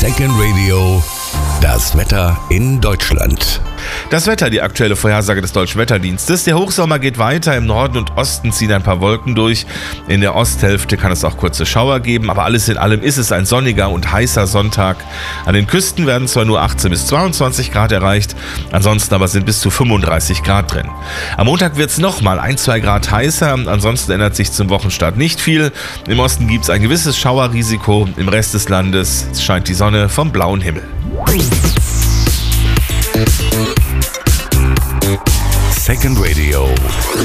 Second Radio, das Wetter in Deutschland. Das Wetter, die aktuelle Vorhersage des Deutschen Wetterdienstes. Der Hochsommer geht weiter. Im Norden und Osten ziehen ein paar Wolken durch. In der Osthälfte kann es auch kurze Schauer geben, aber alles in allem ist es ein sonniger und heißer Sonntag. An den Küsten werden zwar nur 18 bis 22 Grad erreicht, ansonsten aber sind bis zu 35 Grad drin. Am Montag wird es nochmal 1-2 Grad heißer, ansonsten ändert sich zum Wochenstart nicht viel. Im Osten gibt es ein gewisses Schauerrisiko, im Rest des Landes scheint die Sonne vom blauen Himmel. Second Radio.